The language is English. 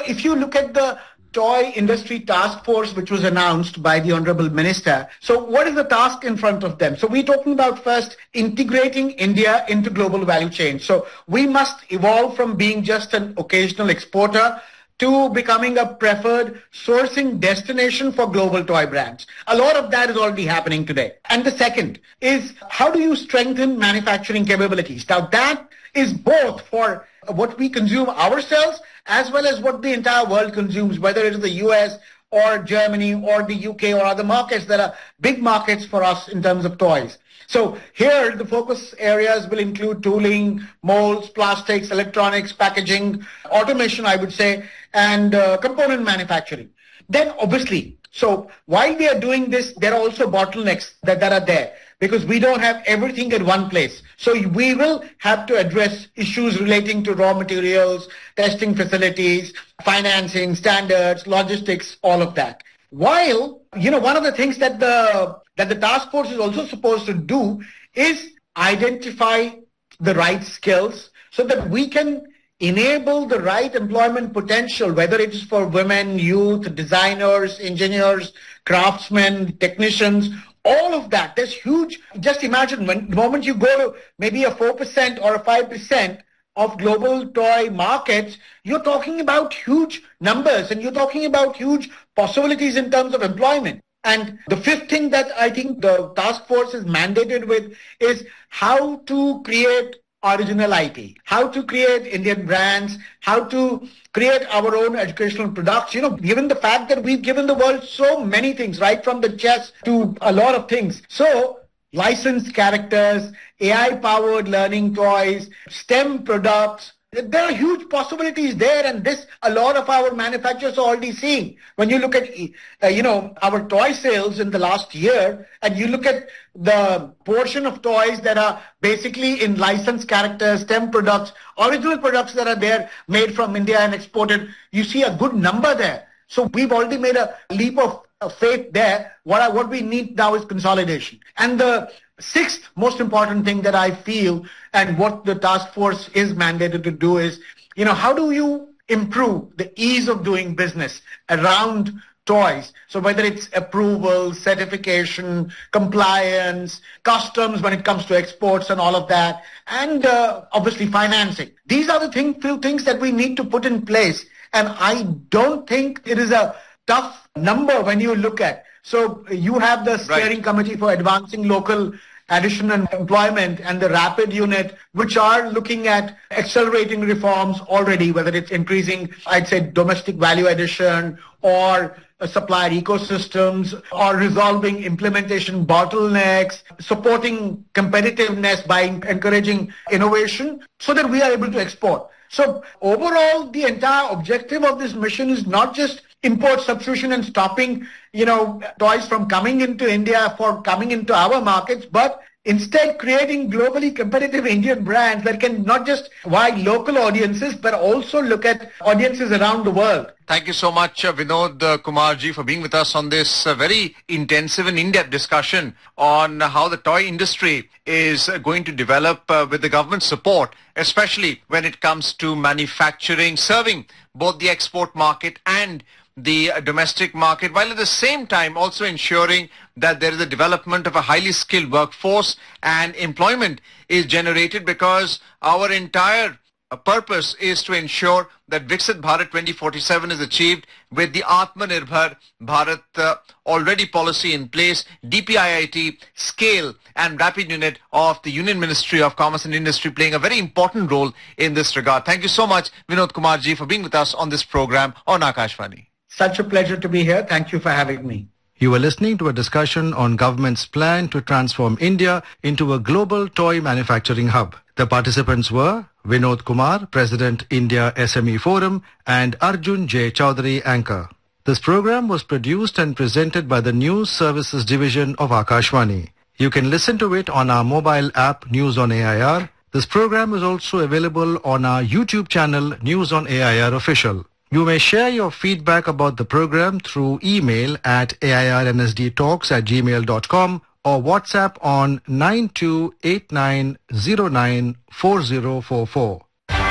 if you look at the toy industry task force, which was announced by the Honorable Minister, so what is the task in front of them? So we're talking about first integrating India into global value chain. So we must evolve from being just an occasional exporter to becoming a preferred sourcing destination for global toy brands. A lot of that is already happening today. And the second is, how do you strengthen manufacturing capabilities? Now that is both for what we consume ourselves as well as what the entire world consumes, whether it is the US or Germany or the UK or other markets that are big markets for us in terms of toys. So here the focus areas will include tooling, molds, plastics, electronics, packaging, automation, I would say, and component manufacturing. Then obviously, so while we are doing this, there are also bottlenecks that are there, because we don't have everything in one place. So we will have to address issues relating to raw materials, testing facilities, financing, standards, logistics, all of that. While, one of the things that the task force is also supposed to do is identify the right skills so that we can enable the right employment potential, whether it is for women, youth, designers, engineers, craftsmen, technicians, all of that. There's huge, just imagine the moment you go to maybe a 4% or a 5% of global toy markets, you're talking about huge numbers and you're talking about huge possibilities in terms of employment. And the fifth thing that I think the task force is mandated with is how to create original IP, how to create Indian brands, how to create our own educational products. Given the fact that we've given the world so many things, right from the chess to a lot of things. So licensed characters, AI-powered learning toys, STEM products, there are huge possibilities there, and this a lot of our manufacturers are already seeing. When you look at, our toy sales in the last year, and you look at the portion of toys that are basically in licensed characters, STEM products, original products that are there made from India and exported, you see a good number there. So we've already made a leap of faith there. What we need now is consolidation. And the sixth most important thing that I feel, and what the task force is mandated to do is, how do you improve the ease of doing business around toys? So whether it's approval, certification, compliance, customs when it comes to exports and all of that, and obviously financing. These are the few things that we need to put in place. And I don't think it is a tough number when you look at. So you have the steering committee for advancing local addition and employment and the rapid unit, which are looking at accelerating reforms already, whether it's increasing, I'd say, domestic value addition or supplier ecosystems, or resolving implementation bottlenecks, supporting competitiveness by encouraging innovation so that we are able to export. So overall, the entire objective of this mission is not just import substitution and stopping, toys from coming into India for coming into our markets, but instead creating globally competitive Indian brands that can not just wide local audiences, but also look at audiences around the world. Thank you so much, Vinod Kumarji, for being with us on this very intensive and in-depth discussion on how the toy industry is going to develop with the government support, especially when it comes to manufacturing, serving both the export market and the domestic market, while at the same time also ensuring that there is a development of a highly skilled workforce and employment is generated, because our entire purpose is to ensure that Viksit Bharat 2047 is achieved with the Atmanirbhar Bharat already policy in place, DPIIT scale and rapid unit of the Union Ministry of Commerce and Industry playing a very important role in this regard. Thank you so much, Vinod Kumarji, for being with us on this program on Akashvani. Such a pleasure to be here. Thank you for having me. You were listening to a discussion on government's plan to transform India into a global toy manufacturing hub. The participants were Vinod Kumar, President, India SME Forum, and Arjun J. Chaudhary, anchor. This program was produced and presented by the News Services Division of Akashvani. You can listen to it on our mobile app News on AIR. This program is also available on our YouTube channel News on AIR Official. You may share your feedback about the program through email at airnsdtalks@gmail.com or WhatsApp on 9289094044.